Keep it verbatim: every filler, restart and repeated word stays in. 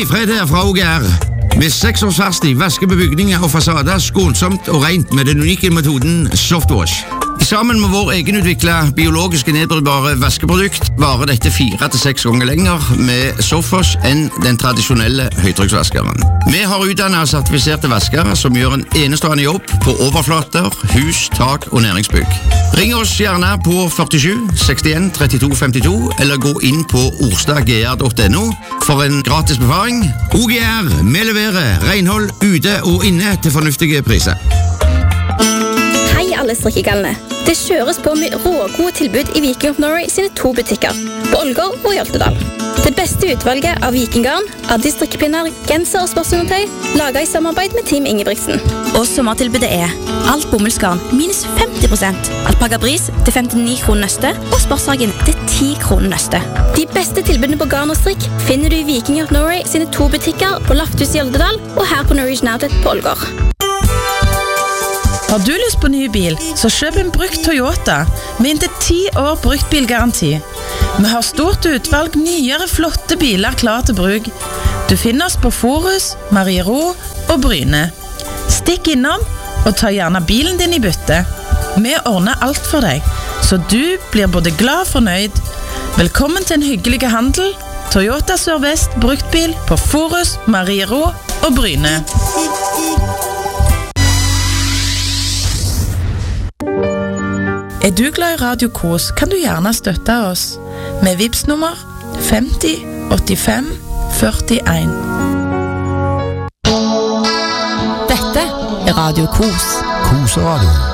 Hei, Fred her fra O G R. Med seks års fartstid vasker vi bygninger og fasader skånsomt og rent med den unike metoden Softwash. Sammen med vår egenutviklet biologiske nedbrytbare vaskeprodukt varer dette fire til seks ganger lenger med Softwash enn den tradisjonelle høytrykksvaskeren. Vi har utdannet sertifiserte vaskere som gjør en enestående jobb på overflater, hus, tak og næringsbygg. Ring oss gjerne på førtisju sekstien trettito femtito eller gå inn på orstad g r punktum n o for en gratis befaring. O G R, vi leverer renhold ute og inne til fornuftige priser. Hei alle strikkegalene. Det kjøres på med rågode tilbud i Viking of Norway sine to butikker, på Ålgård og i Oltedal. Det beste utvalget av vikinggarn, Addis strikkepinner, genser og sportsundertøy, laget i samarbeid med Team Ingebrigtsen. Og sommertilbudet er alt bomullsgarn minus femti prosent, alpaca bris til femtini kroner nøste og sportshagen til ti kroner nøste. De beste tilbudene på garn og strikk finner du i Viking of Norway sine to butikker på Lafthus i Oltedal og her på Norwegian Outlet på Ålgård. Har du lyst på ny bil, så kjøp en brukt Toyota med inntil ti år brukt bilgaranti. Vi har stort utvalg nyere flotte biler klar til bruk. Du finner oss på Forus, Mariero og Bryne. Stikk innom og ta gjerne bilen din i bytte. Vi ordner alt for deg, så du blir både glad og fornøyd. Velkommen til en hyggelig handel. Toyota Sør-Vest bruktbil på Forus, Mariero og Bryne. Er du glad i Radio Kos, kan du gjerne støtte oss med Vipps-nummer femti åttifem førtien. Dette er Radio Kos. Kos Radio.